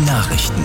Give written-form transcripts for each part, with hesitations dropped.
Nachrichten.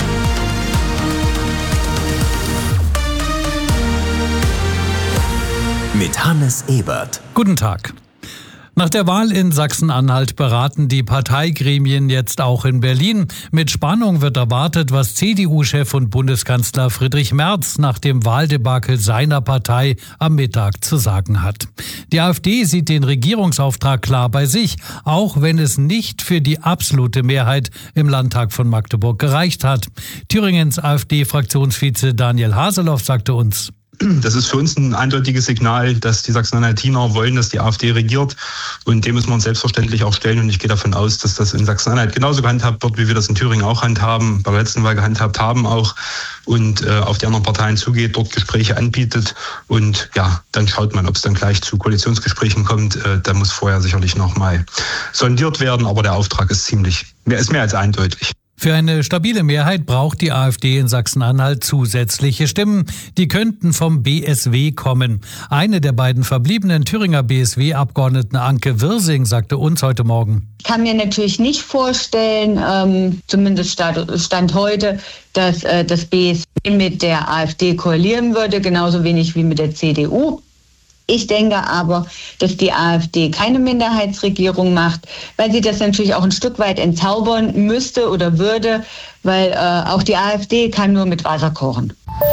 Mit Hannes Ebert. Guten Tag. Nach der Wahl in Sachsen-Anhalt beraten die Parteigremien jetzt auch in Berlin. Mit Spannung wird erwartet, was CDU-Chef und Bundeskanzler Friedrich Merz nach dem Wahldebakel seiner Partei am Mittag zu sagen hat. Die AfD sieht den Regierungsauftrag klar bei sich, auch wenn es nicht für die absolute Mehrheit im Landtag von Magdeburg gereicht hat. Thüringens AfD-Fraktionsvize Daniel Haseloff sagte uns: Das ist für uns ein eindeutiges Signal, dass die Sachsen-Anhaltiner wollen, dass die AfD regiert. Und dem müssen wir uns selbstverständlich auch stellen. Und ich gehe davon aus, dass das in Sachsen-Anhalt genauso gehandhabt wird, wie wir das in Thüringen auch handhaben, bei der letzten Wahl gehandhabt haben auch. Und auf die anderen Parteien zugeht, dort Gespräche anbietet. Und ja, dann schaut man, ob es dann gleich zu Koalitionsgesprächen kommt. Da muss vorher sicherlich nochmal sondiert werden. Aber der Auftrag ist mehr als eindeutig. Für eine stabile Mehrheit braucht die AfD in Sachsen-Anhalt zusätzliche Stimmen. Die könnten vom BSW kommen. Eine der beiden verbliebenen Thüringer BSW-Abgeordneten, Anke Wirsing, sagte uns heute Morgen: Ich kann mir natürlich nicht vorstellen, zumindest Stand heute, dass das BSW mit der AfD koalieren würde, genauso wenig wie mit der CDU. Ich denke aber, dass die AfD keine Minderheitsregierung macht, weil sie das natürlich auch ein Stück weit entzaubern müsste oder würde, weil auch die AfD kann nur mit Wasser kochen.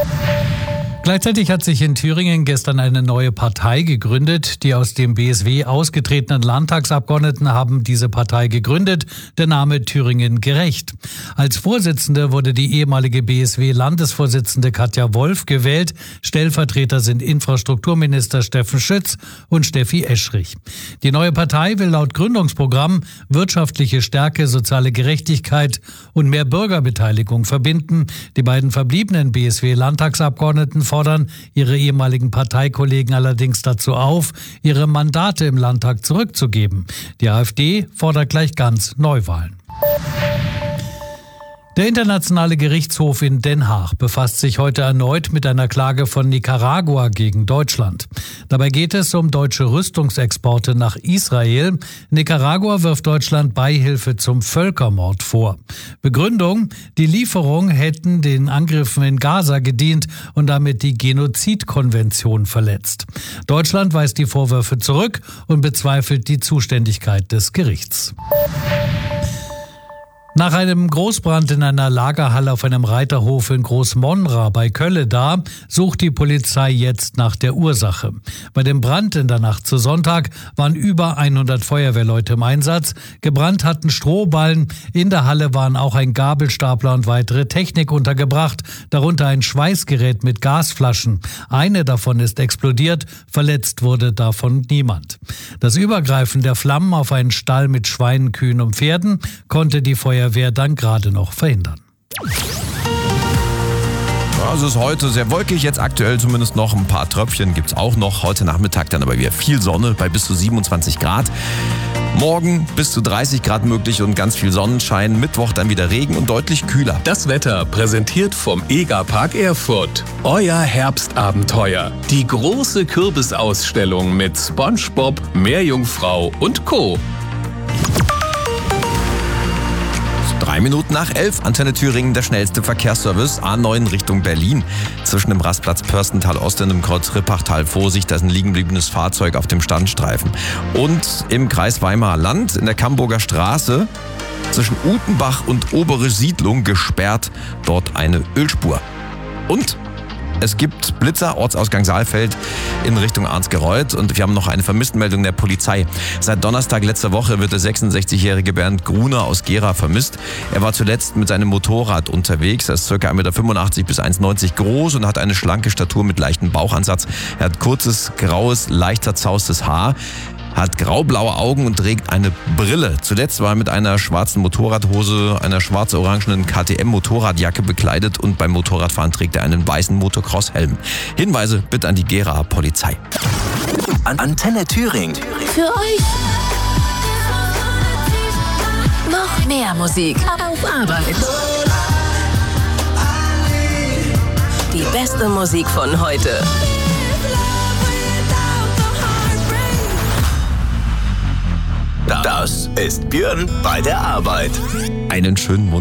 Gleichzeitig hat sich in Thüringen gestern eine neue Partei gegründet. Die aus dem BSW ausgetretenen Landtagsabgeordneten haben diese Partei gegründet. Der Name Thüringen gerecht. Als Vorsitzende wurde die ehemalige BSW-Landesvorsitzende Katja Wolf gewählt. Stellvertreter sind Infrastrukturminister Steffen Schütz und Steffi Eschrich. Die neue Partei will laut Gründungsprogramm wirtschaftliche Stärke, soziale Gerechtigkeit und mehr Bürgerbeteiligung verbinden. Die beiden verbliebenen BSW-Landtagsabgeordneten fordern ihre ehemaligen Parteikollegen allerdings dazu auf, ihre Mandate im Landtag zurückzugeben. Die AfD fordert gleich ganz Neuwahlen. Der Internationale Gerichtshof in Den Haag befasst sich heute erneut mit einer Klage von Nicaragua gegen Deutschland. Dabei geht es um deutsche Rüstungsexporte nach Israel. Nicaragua wirft Deutschland Beihilfe zum Völkermord vor. Begründung: Die Lieferungen hätten den Angriffen in Gaza gedient und damit die Genozidkonvention verletzt. Deutschland weist die Vorwürfe zurück und bezweifelt die Zuständigkeit des Gerichts. Nach einem Großbrand in einer Lagerhalle auf einem Reiterhof in Großmonra bei Kölleda sucht die Polizei jetzt nach der Ursache. Bei dem Brand in der Nacht zu Sonntag waren über 100 Feuerwehrleute im Einsatz. Gebrannt hatten Strohballen. In der Halle waren auch ein Gabelstapler und weitere Technik untergebracht, darunter ein Schweißgerät mit Gasflaschen. Eine davon ist explodiert, verletzt wurde davon niemand. Das Übergreifen der Flammen auf einen Stall mit Schweinen, Kühen und Pferden konnte die Feuerwehr dann gerade noch verhindern. Es ist heute sehr wolkig, jetzt aktuell zumindest noch ein paar Tröpfchen gibt es auch noch. Heute Nachmittag dann aber wieder viel Sonne bei bis zu 27 Grad. Morgen bis zu 30 Grad möglich und ganz viel Sonnenschein. Mittwoch dann wieder Regen und deutlich kühler. Das Wetter präsentiert vom EGA-Park Erfurt. Euer Herbstabenteuer. Die große Kürbisausstellung mit SpongeBob, Meerjungfrau und Co. 3 Minuten nach 11, Antenne Thüringen, der schnellste Verkehrsservice, A9 Richtung Berlin. Zwischen dem Rastplatz Pörstental Ost und dem Kreuz Rippachtal Vorsicht, da ist ein liegenbliebenes Fahrzeug auf dem Standstreifen. Und im Kreis Weimarer Land, in der Camburger Straße, zwischen Utenbach und Obere Siedlung gesperrt, dort eine Ölspur. Und es gibt Blitzer, Ortsausgang Saalfeld in Richtung Arnsgereuth und wir haben noch eine Vermisstenmeldung der Polizei. Seit Donnerstag letzter Woche wird der 66-jährige Bernd Gruner aus Gera vermisst. Er war zuletzt mit seinem Motorrad unterwegs. Er ist ca. 1,85 bis 1,90 Meter groß und hat eine schlanke Statur mit leichtem Bauchansatz. Er hat kurzes, graues, leicht zerzaustes Haar, hat graublaue Augen und trägt eine Brille. Zuletzt war er mit einer schwarzen Motorradhose, einer schwarz-orangenen KTM-Motorradjacke bekleidet und beim Motorradfahren trägt er einen weißen Motocross-Helm. Hinweise bitte an die Geraer Polizei. Antenne Thüringen. Für euch noch mehr Musik auf Arbeit. Die beste Musik von heute. Das ist Björn bei der Arbeit. Einen schönen